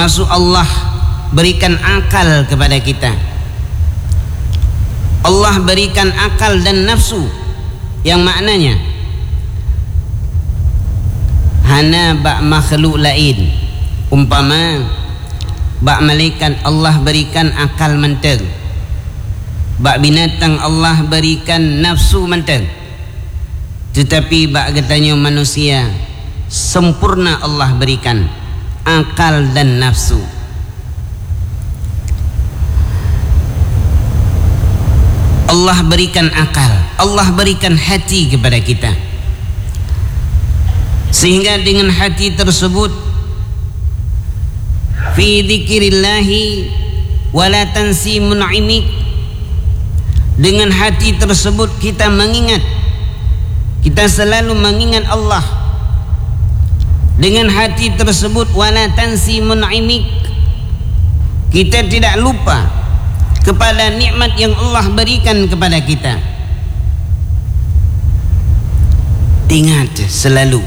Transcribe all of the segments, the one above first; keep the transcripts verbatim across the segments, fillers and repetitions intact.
termasuk Allah berikan akal kepada kita. Allah berikan akal dan nafsu, yang maknanya hana bak makhluk lain. Umpama bak malaikat Allah berikan akal menteng, bak binatang Allah berikan nafsu menteng, tetapi bak katanya manusia sempurna Allah berikan akal dan nafsu. Allah berikan akal, Allah berikan hati kepada kita, sehingga dengan hati tersebut fi dzikrillahi wala tansi mun'imik, dengan hati tersebut kita mengingat, kita selalu mengingat Allah. Dengan hati tersebut wala tansi mun'imik, kita tidak lupa kepada nikmat yang Allah berikan kepada kita. Ingat selalu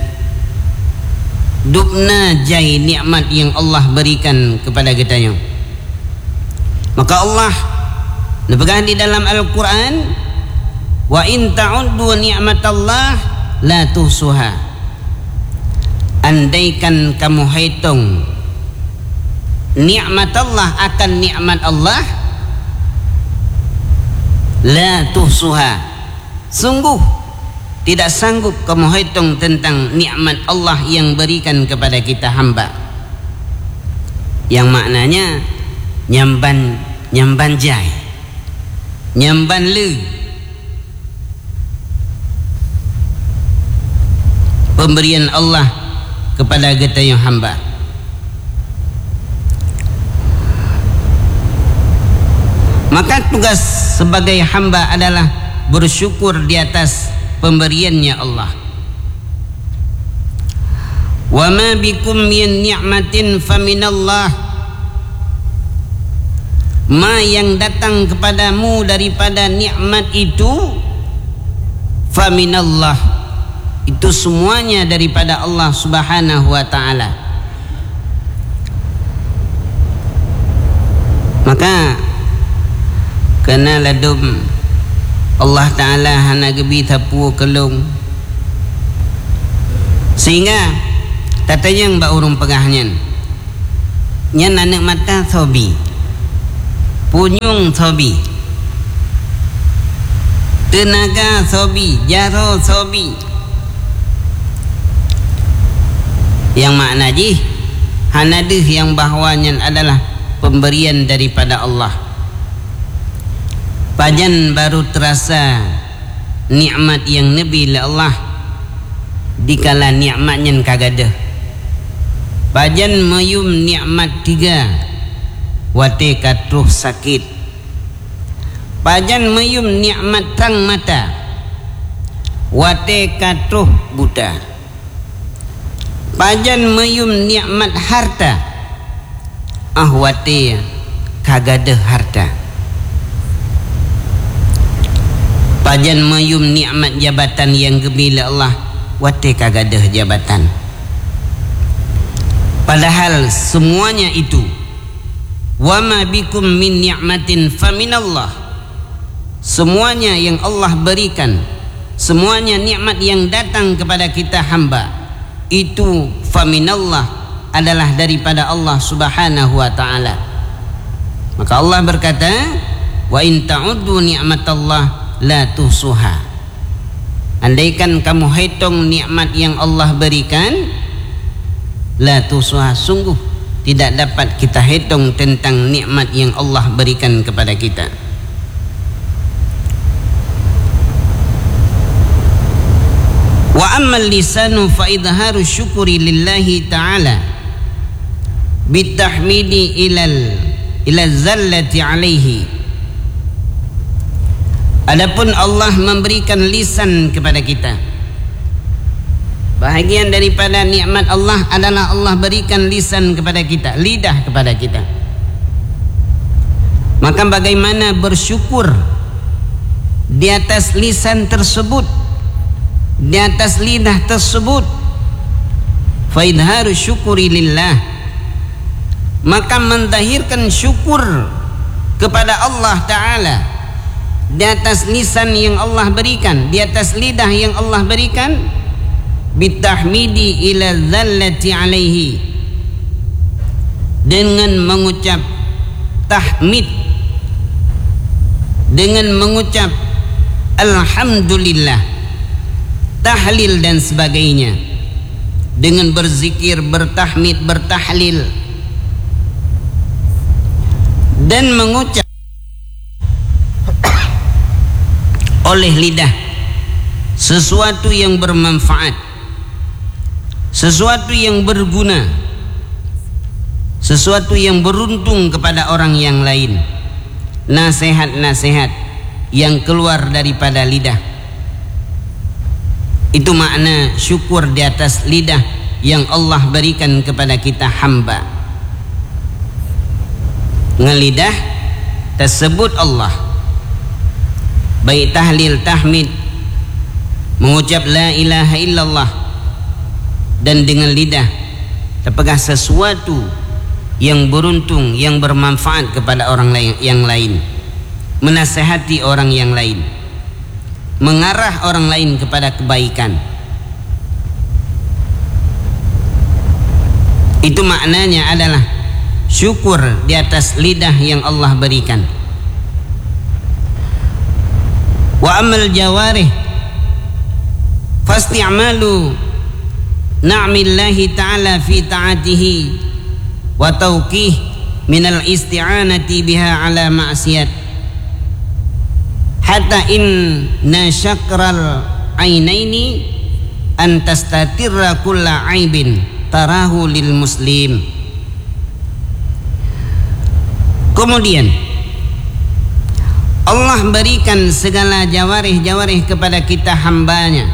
dubna jai nikmat yang Allah berikan kepada kita. Maka Allah berkata di dalam Al-Quran, wa in ta'uddu ni'matallah la tuhsuha. Andaikan kamu hitung nikmat Allah akan nikmat Allah, la tuhsuha, sungguh tidak sanggup kamu hitung tentang nikmat Allah yang berikan kepada kita hamba. Yang maknanya nyamban nyamban jai, nyamban le, pemberian Allah kepada kita yang hamba. Maka tugas sebagai hamba adalah bersyukur di atas pemberiannya Allah. Wa ma bikum min ni'matin faminallah, ma yang datang kepadamu daripada nikmat itu faminallah, itu semuanya daripada Allah Subhanahu wa ta'ala. Maka kena ladum Allah Ta'ala hana gebi tapu kelung, sehingga tatanya yang mbak urung pegahnya nyan anak mata thobi, punyung thobi, tenaga thobi, jaro thobi, yang makna ji hanadih yang bahwanya adalah pemberian daripada Allah. Pajan baru terasa nikmat yang Nabi la Allah dikala nikmatnya kagada. Pajan mayum nikmat tiga, wate katruh sakit. Pajan mayum nikmat tang mata, wate katruh buta. Pajan mayum nikmat harta, ah wate kagada harta. Pajan mayum nikmat jabatan yang gembira Allah, wate kagadah jabatan. Padahal semuanya itu wa ma bikum min ni'matin faminallah, semuanya yang Allah berikan, semuanya nikmat yang datang kepada kita hamba, itu faminallah, adalah daripada Allah Subhanahu wa ta'ala. Maka Allah berkata, wa in ta'uddu ni'matallah la tuhsuha. Andaikan kamu hitung nikmat yang Allah berikan, la tuhsuha, sungguh tidak dapat kita hitung tentang nikmat yang Allah berikan kepada kita. Wa ammal lisanu fa idharu syukuri lillahi ta'ala bitahmidi ilal ila zallati alaihi. Adapun Allah memberikan lisan kepada kita, bahagian daripada nikmat Allah adalah Allah berikan lisan kepada kita, lidah kepada kita. Maka bagaimana bersyukur di atas lisan tersebut, di atas lidah tersebut. Fa idharu syukuri lillah, maka mendahirkan syukur kepada Allah Ta'ala di atas lisan yang Allah berikan, di atas lidah yang Allah berikan, bitahmidi ila dhallati alaihi, dengan mengucap tahmid, dengan mengucap alhamdulillah, tahlil dan sebagainya, dengan berzikir, bertahmid, bertahlil, dan mengucap oleh lidah sesuatu yang bermanfaat, sesuatu yang berguna, sesuatu yang beruntung kepada orang yang lain, nasihat-nasihat yang keluar daripada lidah. Itu makna syukur di atas lidah yang Allah berikan kepada kita hamba. Dengan lidah tersebut Allah, baik tahlil, tahmid, mengucap la ilaha illallah, dan dengan lidah terpegang sesuatu yang beruntung, yang bermanfaat kepada orang lain, yang lain, menasihati orang yang lain, mengarah orang lain kepada kebaikan. Itu maknanya adalah syukur di atas lidah yang Allah berikan. Wa amal jawarih fasti'malu na'millahi ta'ala fi ta'atihi wa tawqih minal isti'anati biha ala ma'siyat hatta inna syakral ainaini an tastatirra kulla aibin tarahu lil muslim. Kemudian Allah berikan segala jawarih-jawarih kepada kita hambanya.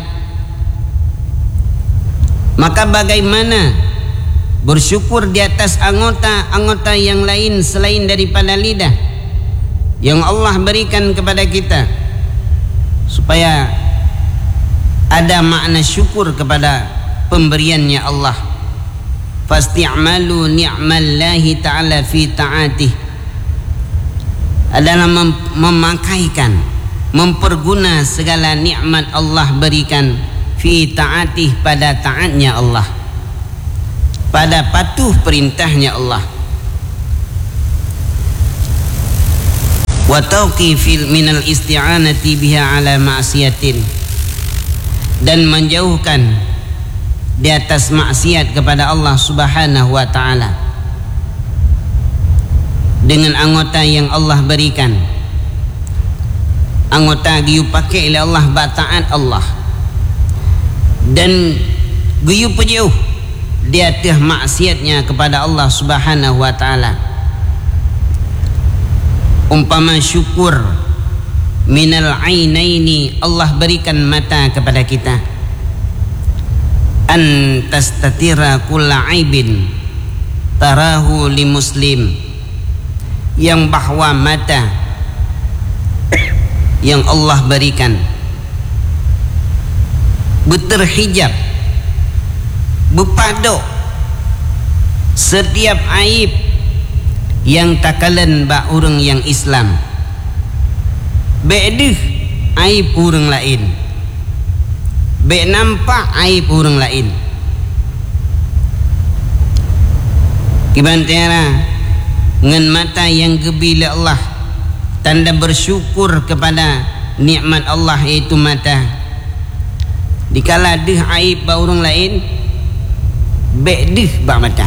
Maka bagaimana bersyukur di atas anggota-anggota yang lain selain daripada lidah yang Allah berikan kepada kita, supaya ada makna syukur kepada pemberiannya Allah. Fasti'malu ni'mallahi ta'ala fi ta'atih adalah mem memakaikan, memperguna segala nikmat Allah berikan fi ta'atih, pada taatnya Allah, pada patuh perintahnya Allah. Wa tawqifil minal isti'anati biha ala ma'siyatin, dan menjauhkan di atas maksiat kepada Allah Subhanahu wa ta'ala dengan anggota yang Allah berikan. Anggota giyu pakai oleh Allah, bataat Allah, dan giyu pejauh di atas maksiatnya kepada Allah Subhanahu wa ta'ala. Umpama syukur minal ainaini, Allah berikan mata kepada kita, an tastatira kulla aibin tarahu li muslim, yang bahwa mata yang Allah berikan berterhijab, berpaduk setiap aib yang takalan ba orang yang Islam, bedeh aib orang lain, be nampak aib orang lain. Kibantera dengan mata yang gebila Allah, tanda bersyukur kepada nikmat Allah, iaitu mata. Dikala deh aib ba orang lain, be deh ba mata,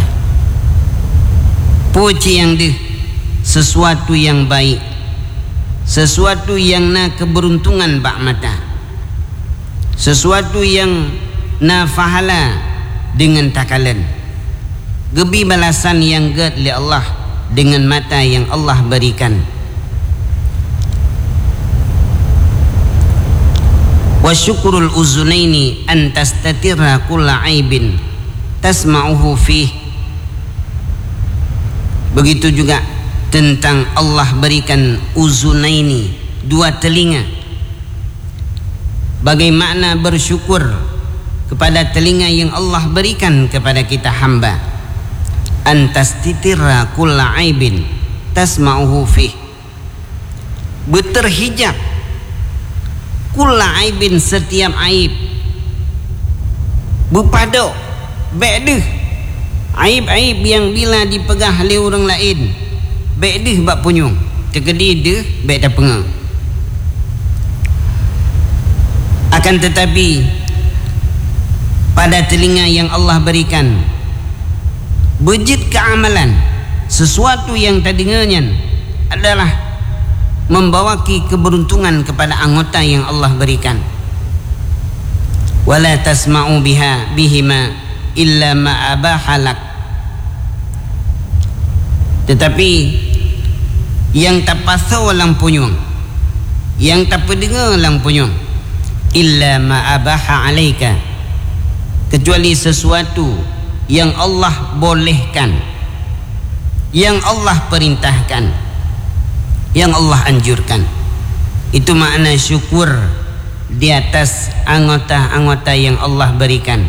puji yang deh sesuatu yang baik, sesuatu yang na keberuntungan ba mata, sesuatu yang na fahala dengan takalan, gebi balasan yang ged li Allah dengan mata yang Allah berikan. Wa syukrul uzunaini an tastatira kulla aibin tasma'uhu fih. Begitu juga tentang Allah berikan uzunaini, dua telinga. Bagaimana bersyukur kepada telinga yang Allah berikan kepada kita hamba. antastitira kulla aibin tasma'uhu fih, berterhijab kulla aibin, setiap aib, berpada ba'dah aib-aib yang bila dipegah oleh orang lain, ba'dah bak punyung terkedi dia ba'dah pengah. Akan tetapi pada telinga yang Allah berikan bejit keamalan sesuatu yang terdengarnya adalah membawaki keberuntungan kepada anggota yang Allah berikan. Wala tasma'u biha bihima illa ma abahalak, tetapi yang tak pasau lang punyung, yang tak pendengar lang punyung, illa ma abaha alaika, kecuali sesuatu yang Allah bolehkan, yang Allah perintahkan, yang Allah anjurkan. Itu makna syukur di atas anggota-anggota yang Allah berikan.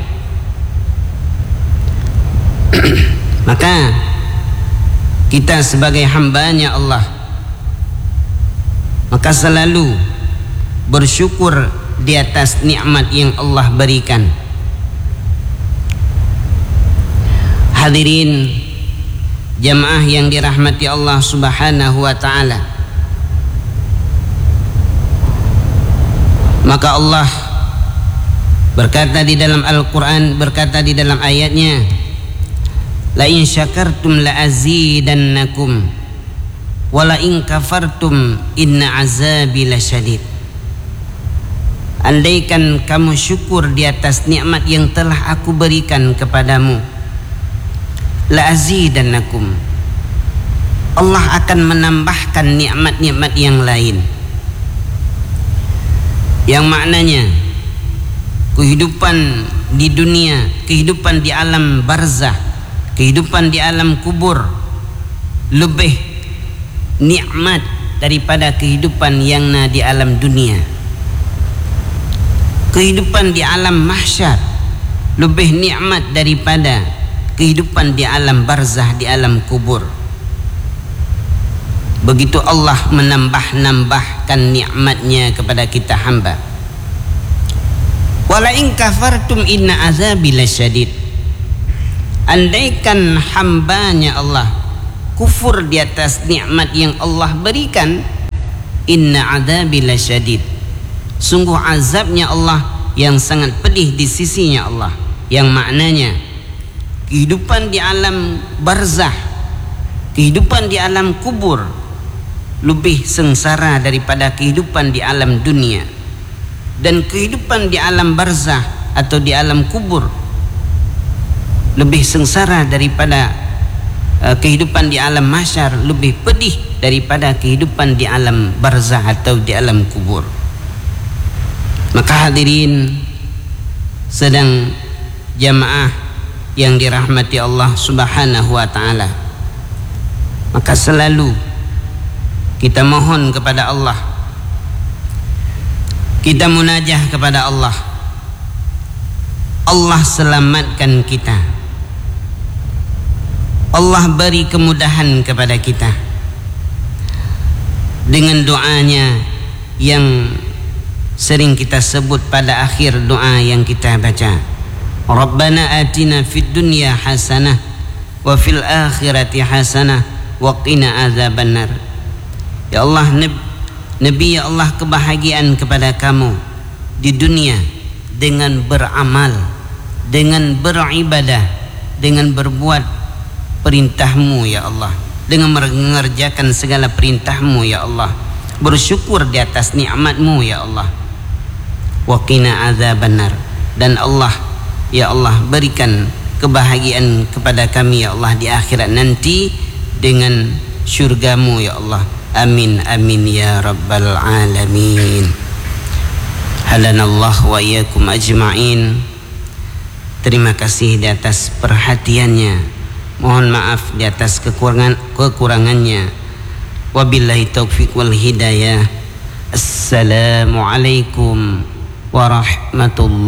Maka kita sebagai hamba-Nya Allah, maka selalu bersyukur di atas nikmat yang Allah berikan. Hadirin jamaah yang dirahmati Allah Subhanahu wa taala, maka Allah berkata di dalam Al-Quran, berkata di dalam ayatnya, la in syakartum la azidannakum wa la in kafartum inna azabi lasyadid. Andaikan kamu syukur di atas nikmat yang telah aku berikan kepadamu, la azidannakum, Allah akan menambahkan nikmat-nikmat yang lain, yang maknanya kehidupan di dunia, kehidupan di alam barzah, kehidupan di alam kubur lebih nikmat daripada kehidupan yang na di alam dunia. Kehidupan di alam mahsyar lebih nikmat daripada kehidupan di alam barzah, di alam kubur. Begitu Allah menambah-nambahkan nikmatnya kepada kita hamba. Wala in kafartum inna azabi lasyadid. Andaikan hambanya Allah kufur di atas nikmat yang Allah berikan, inna azabi lasyadid, sungguh azabnya Allah yang sangat pedih di sisinya Allah. Yang maknanya kehidupan di alam barzah, kehidupan di alam kubur lebih sengsara daripada kehidupan di alam dunia. Dan kehidupan di alam barzah atau di alam kubur lebih sengsara daripada uh, kehidupan di alam mahsyar, lebih pedih daripada kehidupan di alam barzah atau di alam kubur. Maka hadirin sedang jamaah yang dirahmati Allah Subhanahu wa taala, maka selalu kita mohon kepada Allah, kita munajah kepada Allah, Allah selamatkan kita, Allah beri kemudahan kepada kita dengan doanya yang sering kita sebut pada akhir doa yang kita baca, Rabbana atina fid dunya hasanah wa fil akhirati hasanah wa qina azabannar. Ya Allah, Nabi, ya Allah, kebahagiaan kepada kamu di dunia dengan beramal, dengan beribadah, dengan berbuat perintahmu ya Allah, dengan mengerjakan segala perintahmu ya Allah, bersyukur di atas nikmatmu ya Allah, wa qina azabannar, dan Allah ya Allah berikan kebahagiaan kepada kami ya Allah di akhirat nanti dengan syurgamu ya Allah. Amin amin ya rabbal alamin. Halanallah wa iyyakum ajma'in. Terima kasih di atas perhatiannya, mohon maaf di atas kekurangan kekurangannya. Wabillahi taufiq wal hidayah. Assalamualaikum warahmatullahi